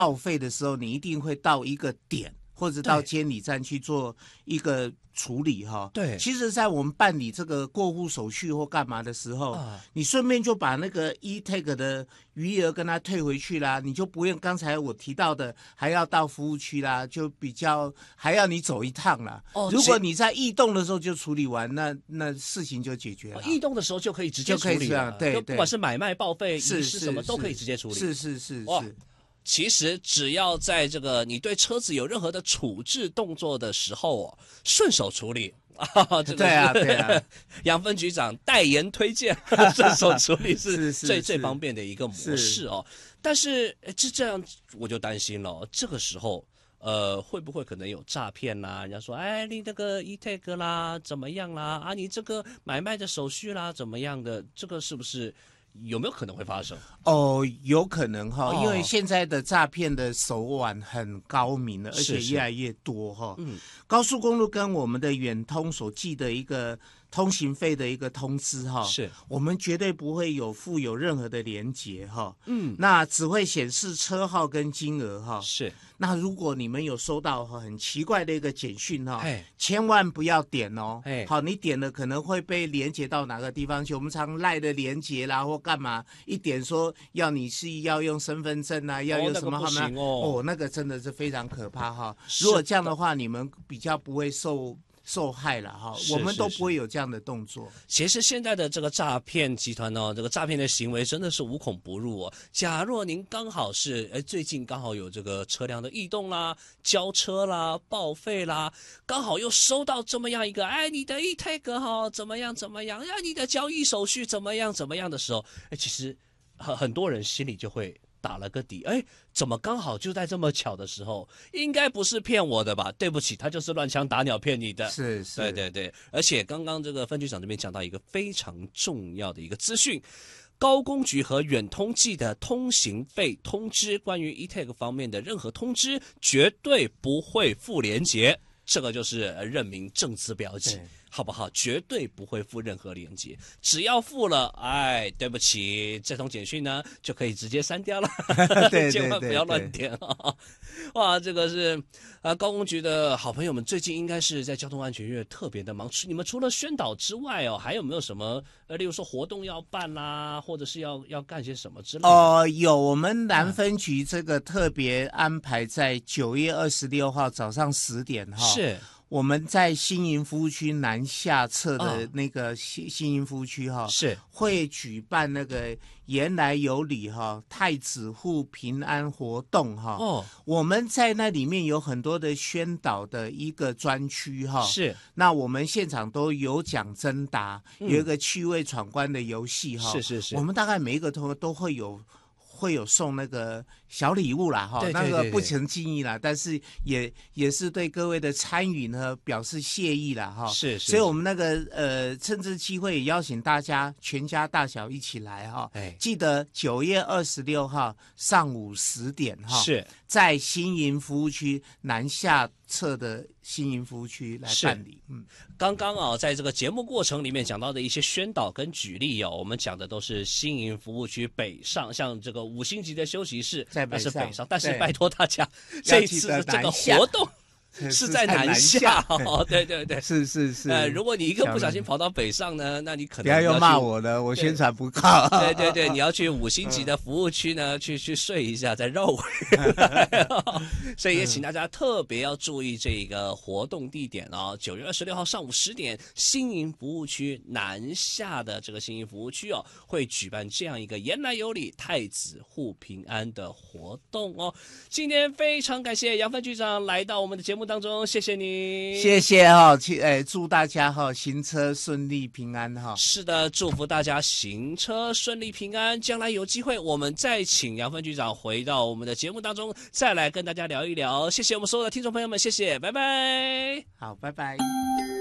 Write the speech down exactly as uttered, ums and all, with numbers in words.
报废的时候，你一定会到一个点或者到监理站去做一个处理哈。 对， 其实，在我们办理这个过户手续或干嘛的时候，啊、你顺便就把那个 e-tag 的余额跟他退回去啦，你就不用刚才我提到的还要到服务区啦，就比较还要你走一趟啦。哦，如果你在异动的时候就处理完，那那事情就解决了。 异动的时候就可以直接处理了， 对对， 不管是买卖报废、遗失什么都可以直接处理。 是是是是。 其实只要在这个你对车子有任何的处置动作的时候哦，顺手处理啊，这个、 对啊对啊， 杨分局长代言推荐，顺手处理是最是最方便的一个模式哦。但是这这样我就担心了，这个时候呃会不会可能有诈骗啦？人家说哎你那个 e-tag 啦怎么样啦啊，你这个买卖的手续啦怎么样的，这个是不是？有没有可能会发生？ 哦，有可能哈、哦，因为现在的诈骗的手腕很高明了，而且越来越多哈。嗯，高速公路跟我们的远通所寄的一个通行费的一个通知哈， 是我们绝对不会有附有任何的连结哈。嗯，那只会显示车号跟金额哈。 是， 那如果你们有收到很奇怪的一个简讯哈，千万不要点哦。好，你点了可能会被连结到哪个地方去？我们常赖的连结啦，或干嘛？一点说要你是要用身份证啊，要用什么号码？ 哦，那哦, 哦，那个真的是非常可怕哈。如果这样的话，你们比较不会受。受害了哈，我们都不会有这样的动作。 其实现在的这个诈骗集团呢，这个诈骗的行为真的是无孔不入哦。假若您刚好是哎最近刚好有这个车辆的异动啦、交车啦、报废啦，刚好又收到这么样一个哎你的 e-tag 哈怎么样怎么样，呀你的交易手续怎么样怎么样的时候，哎其实很很多人心里就会。打了个底，哎，怎么刚好就在这么巧的时候？应该不是骗我的吧？对不起，他就是乱枪打鸟骗你的。 是是， 对对对。而且刚刚这个分局长这边讲到一个非常重要的一个资讯，高公局和远通寄的通行费通知，关于 e-tag 方面的任何通知，绝对不会附连结，这个就是认明正字标记。好不好？绝对不会附任何连结，只要附了，哎，对不起，这通简讯呢就可以直接删掉了， 对千万不要乱点啊！哇，这个是啊，高公局的好朋友们最近应该是在交通安全月特别的忙。你们除了宣导之外哦，还有没有什么呃，例如说活动要办啦，或者是要要干些什么之类的？ 哦、呃，有，我们南分局这个特别安排在九月二十六号早上十点哈。 是。 我们在新营服务区南下侧的那个新新营服务区哈， 是会举办那个言来有礼哈太子护平安活动哈。哦，我们在那里面有很多的宣导的一个专区哈。 是， 那我们现场都有奖征答，有一个趣味闯关的游戏哈。 是是是， 我们大概每一个都都会有。会有送那个小礼物啦，哈， 那个不成敬意啦，但是也也是对各位的参与呢表示谢意啦，哈。 是是。 所以我们那个呃，趁这机会也邀请大家全家大小一起来哈。哎，记得九月二十六号上午十点哈， 是在新营服务区南下侧的新营服务区来办理。嗯， 刚刚啊，在这个节目过程里面讲到的一些宣导跟举例哦，我们讲的都是新营服务区北上，像这个五星级的休息室在北上， 是北上，但是拜托大家，这一次的这个活动。是在南下哦，对对对， 是是是。 呃，如果你一个不小心跑到北上呢，那你可能不要又骂我了，我宣传不够。 对对对，你要去五星级的服务区呢，去去睡一下，再绕回来。所以也请大家特别要注意这个活动地点哦，九月二十六号上午十点，新营服务区南下的这个新营服务区哦，会举办这样一个言来有礼太子护平安的活动哦。今天非常感谢杨分局长来到我们的节目当中，谢谢你， 谢谢哈、哦，哎，祝大家哈、哦、行车顺利平安哈、哦。 是的，祝福大家行车顺利平安。将来有机会，我们再请杨分局长回到我们的节目当中，再来跟大家聊一聊。谢谢我们所有的听众朋友们，谢谢，拜拜。 好，拜拜。